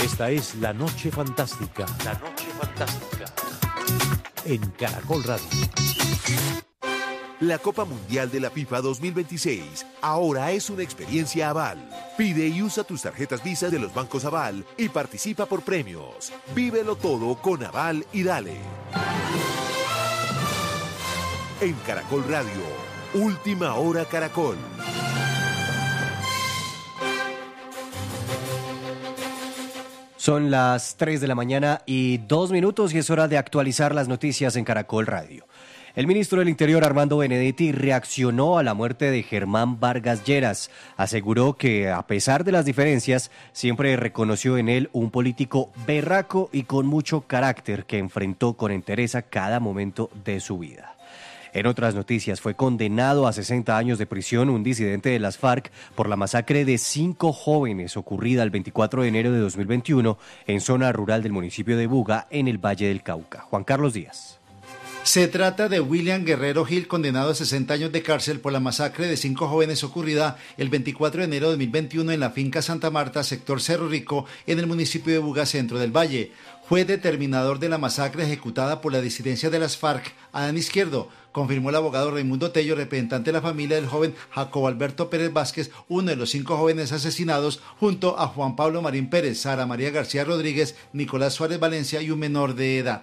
Esta es La Noche Fantástica. La Noche Fantástica. En Caracol Radio. La Copa Mundial de la FIFA 2026 ahora es una experiencia Aval. Pide y usa tus tarjetas Visa de los bancos Aval y participa por premios. Vívelo todo con Aval y dale. En Caracol Radio, Última Hora Caracol. Son las 3 de la mañana y 2 minutos y es hora de actualizar las noticias en Caracol Radio. El ministro del Interior, Armando Benedetti, reaccionó a la muerte de Germán Vargas Lleras. Aseguró que, a pesar de las diferencias, siempre reconoció en él un político berraco y con mucho carácter que enfrentó con entereza cada momento de su vida. En otras noticias, fue condenado a 60 años de prisión un disidente de las FARC por la masacre de 5 jóvenes ocurrida el 24 de enero de 2021 en zona rural del municipio de Buga, en el Valle del Cauca. Juan Carlos Díaz. Se trata de William Guerrero Gil, condenado a 60 años de cárcel por la masacre de 5 jóvenes ocurrida el 24 de enero de 2021 en la finca Santa Marta, sector Cerro Rico, en el municipio de Buga, centro del Valle. Fue determinador de la masacre ejecutada por la disidencia de las FARC, Adán Izquierdo, confirmó el abogado Raimundo Tello, representante de la familia del joven Jacobo Alberto Pérez Vázquez, uno de los 5 jóvenes asesinados, junto a Juan Pablo Marín Pérez, Sara María García Rodríguez, Nicolás Suárez Valencia y un menor de edad.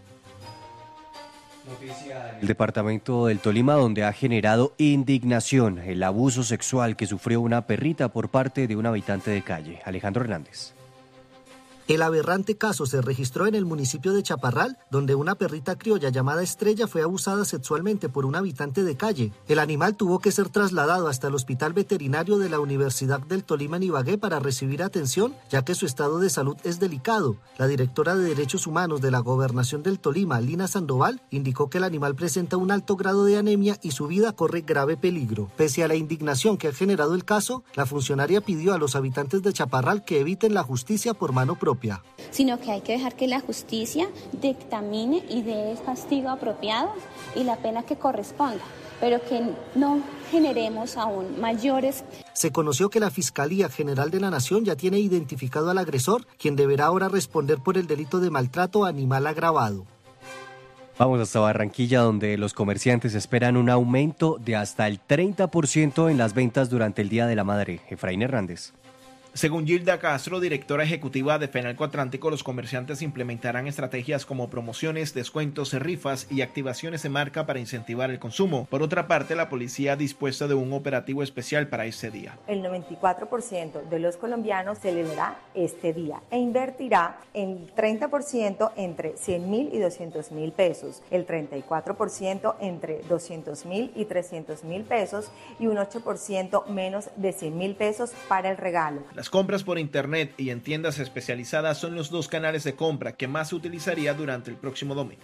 El departamento del Tolima, donde ha generado indignación el abuso sexual que sufrió una perrita por parte de un habitante de calle. Alejandro Hernández. El aberrante caso se registró en el municipio de Chaparral, donde una perrita criolla llamada Estrella fue abusada sexualmente por un habitante de calle. El animal tuvo que ser trasladado hasta el Hospital Veterinario de la Universidad del Tolima en Ibagué para recibir atención, ya que su estado de salud es delicado. La directora de Derechos Humanos de la Gobernación del Tolima, Lina Sandoval, indicó que el animal presenta un alto grado de anemia y su vida corre grave peligro. Pese a la indignación que ha generado el caso, la funcionaria pidió a los habitantes de Chaparral que eviten la justicia por mano propia. Sino que hay que dejar que la justicia dictamine y dé el castigo apropiado y la pena que corresponda, pero que no generemos aún mayores. Se conoció que la Fiscalía General de la Nación ya tiene identificado al agresor, quien deberá ahora responder por el delito de maltrato animal agravado. Vamos hasta Barranquilla, donde los comerciantes esperan un aumento de hasta el 30% en las ventas durante el Día de la Madre. Efraín Hernández. Según Gilda Castro, directora ejecutiva de Fenalco Atlántico, los comerciantes implementarán estrategias como promociones, descuentos, rifas y activaciones de marca para incentivar el consumo. Por otra parte, la policía ha dispuesto de un operativo especial para este día. El 94% de los colombianos celebrará este día e invertirá el 30% entre 100.000 y 200.000 pesos, el 34% entre 200.000 y 300.000 pesos y un 8% menos de 100.000 pesos para el regalo. Las compras por internet y en tiendas especializadas son los 2 canales de compra que más se utilizaría durante el próximo domingo.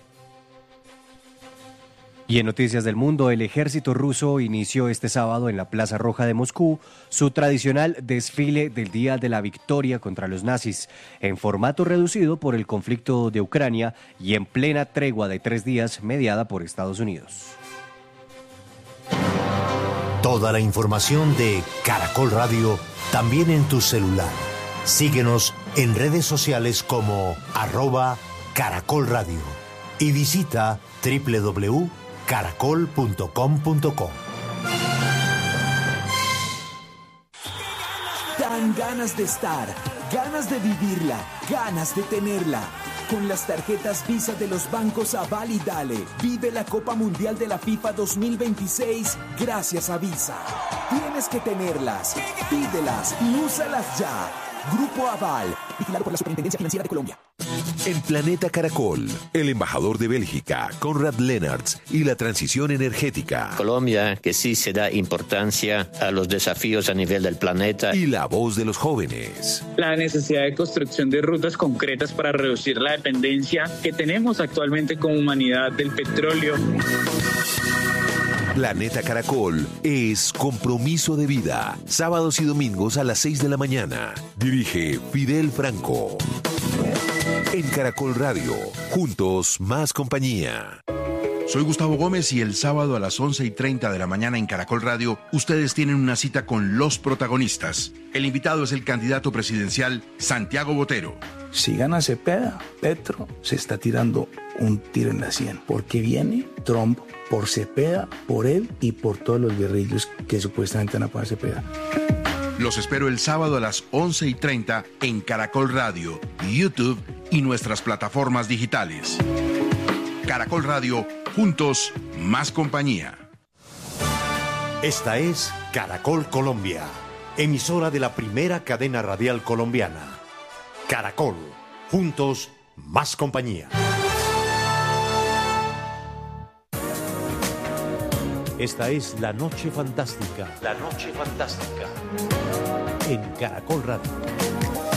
Y en Noticias del Mundo, el ejército ruso inició este sábado en la Plaza Roja de Moscú su tradicional desfile del Día de la Victoria contra los nazis, en formato reducido por el conflicto de Ucrania y en plena tregua de 3 días mediada por Estados Unidos. Toda la información de Caracol Radio también en tu celular. Síguenos en redes sociales como @Caracol Radio y visita www.caracol.com.co. Dan ganas de estar, ganas de vivirla, ganas de tenerla. Con las tarjetas Visa de los bancos Aval y Dale, vive la Copa Mundial de la FIFA 2026 gracias a Visa. Tienes que tenerlas, pídelas y úsalas ya. Grupo Aval, vigilado por la Superintendencia Financiera de Colombia. En Planeta Caracol, el embajador de Bélgica, Konrad Lennartz, y la transición energética. Colombia, que sí se da importancia a los desafíos a nivel del planeta. Y la voz de los jóvenes. La necesidad de construcción de rutas concretas para reducir la dependencia que tenemos actualmente como humanidad del petróleo. Planeta Caracol es compromiso de vida. Sábados y domingos a las 6 de la mañana. Dirige Fidel Franco. En Caracol Radio, juntos más compañía. Soy Gustavo Gómez y el sábado a las 11:30 de la mañana en Caracol Radio, ustedes tienen una cita con los protagonistas. El invitado es el candidato presidencial Santiago Botero. Si gana Cepeda, Petro se está tirando un tiro en la sien, porque viene Trump por Cepeda, por él y por todos los guerrillos que supuestamente van a apoyar a Cepeda. Los espero el sábado a las 11:30 en Caracol Radio, YouTube y nuestras plataformas digitales. Caracol Radio, juntos, más compañía. Esta es Caracol Colombia, emisora de la primera cadena radial colombiana. Caracol, juntos, más compañía. Esta es La Noche Fantástica. La Noche Fantástica. En Caracol Radio.